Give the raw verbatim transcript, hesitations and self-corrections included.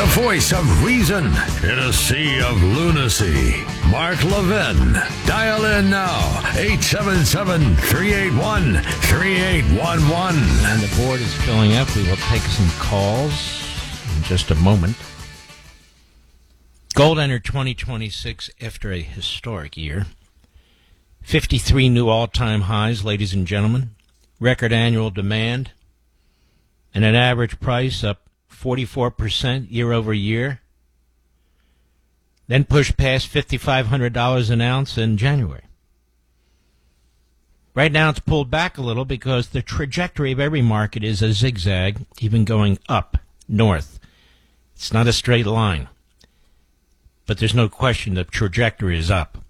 The voice of reason in a sea of lunacy. Mark Levin. Dial in now. eight seven seven, three eight one, three eight one one. And the board is filling up. We will take some calls in just a moment. Gold entered twenty twenty-six after a historic year. fifty-three new all-time highs, ladies and gentlemen. Record annual demand. And an average price up forty-four percent year over year. Then pushed past five thousand five hundred dollars an ounce in January. Right now it's pulled back a little because the trajectory of every market is a zigzag, even going up, north. It's not a straight line. But there's no question the trajectory is up.